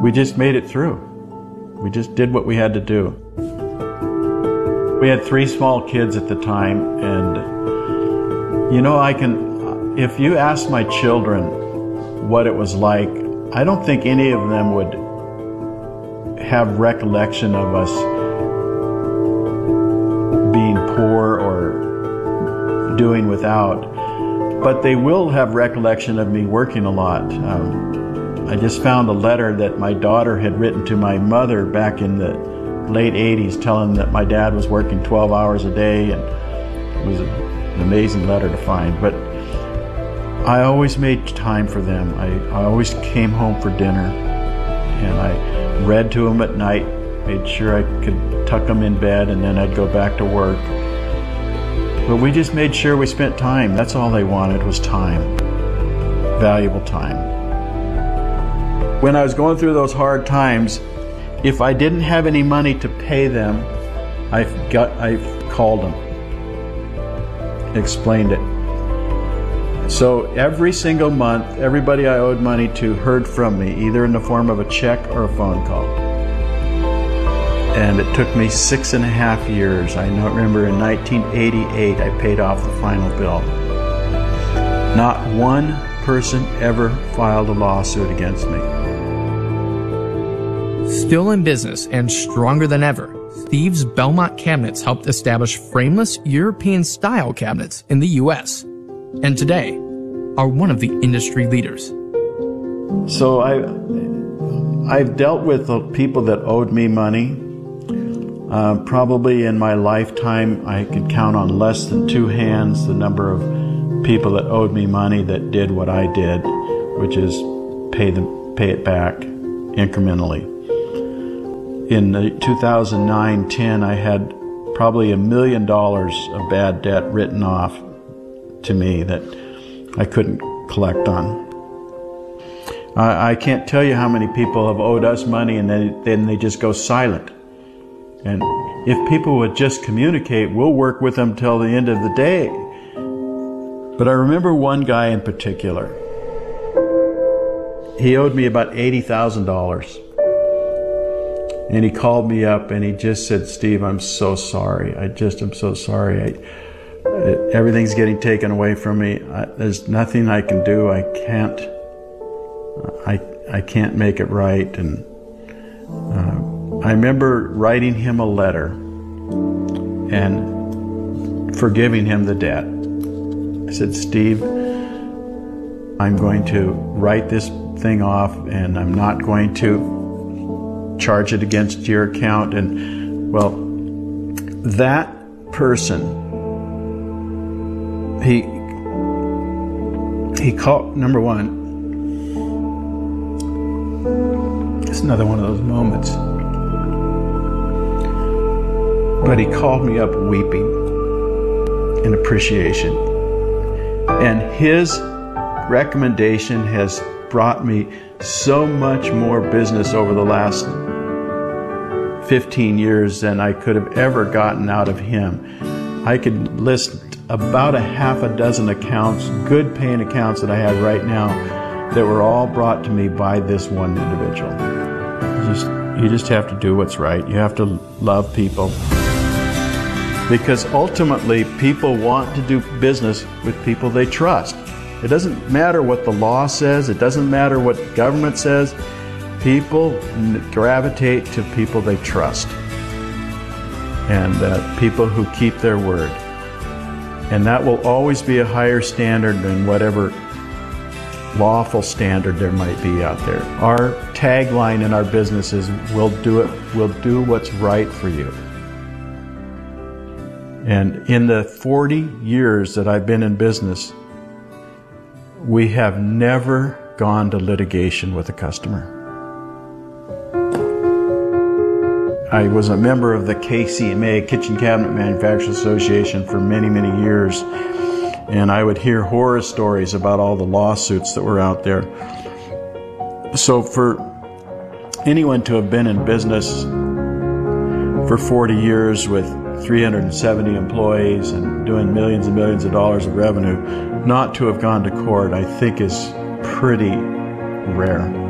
we just made it through. We just did what we had to do. We had 3 small kids at the time, and if you ask my children what it was like, I don't think any of them would have recollection of us being poor or doing without, but they will have recollection of me working a lot. I just found a letter that my daughter had written to my mother back in the late 80s telling that my dad was working 12 hours a day, and it was an amazing letter to find. But I always made time for them. I always came home for dinner, and I read to them at night, made sure I could tuck them in bed, and then I'd go back to work. But we just made sure we spent time. That's all they wanted, was time, valuable time. When I was going through those hard times, if I didn't have any money to pay them, I called them, explained it. So every single month, everybody I owed money to heard from me, either in the form of a check or a phone call. And it took me 6.5 years. I remember in 1988, I paid off the final bill. Not one person ever filed a lawsuit against me. Still in business and stronger than ever, Steve's Belmont Cabinets helped establish frameless European-style cabinets in the U.S. and today are one of the industry leaders. So I've dealt with the people that owed me money. Probably in my lifetime, I could count on less than 2 hands the number of people that owed me money that did what I did, which is pay it back incrementally. In 2009-10, I had probably $1 million of bad debt written off to me that I couldn't collect on. I can't tell you how many people have owed us money and then they just go silent. And if people would just communicate, we'll work with them till the end of the day. But I remember one guy in particular. He owed me about $80,000. And he called me up and he just said, "Steve, I'm so sorry. I just am so sorry. Everything's getting taken away from me. There's nothing I can do. I can't make it right." And I remember writing him a letter and forgiving him the debt. I said, "Steve, I'm going to write this thing off and I'm not going to charge it against your account." And well, that person, he called, number one, it's another one of those moments, but he called me up weeping in appreciation. And his recommendation has brought me so much more business over the last 15 years than I could have ever gotten out of him. I could list about a half a dozen accounts, good paying accounts that I have right now, that were all brought to me by this one individual. You just have to do what's right. You have to love people. Because ultimately, people want to do business with people they trust. It doesn't matter what the law says. It doesn't matter what the government says. People gravitate to people they trust. And people who keep their word. And that will always be a higher standard than whatever lawful standard there might be out there. Our tagline in our business is, we'll do what's right for you. And in the 40 years that I've been in business, we have never gone to litigation with a customer. I was a member of the KCMA, Kitchen Cabinet Manufacturers Association, for many, many years. And I would hear horror stories about all the lawsuits that were out there. So for anyone to have been in business for 40 years with 370 employees and doing millions and millions of dollars of revenue, not to have gone to court, I think is pretty rare.